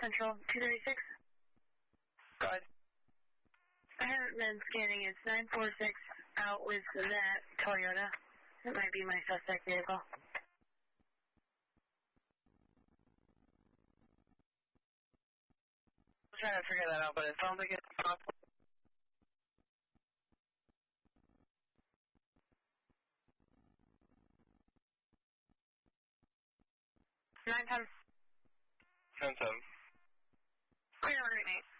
Central 236. Go ahead. I haven't been scanning. It's 946 out with that Toyota. It might be my suspect vehicle. I'm trying to figure that out, but it sounds like it's possible. Nine times. 10-7. Clear right, mate.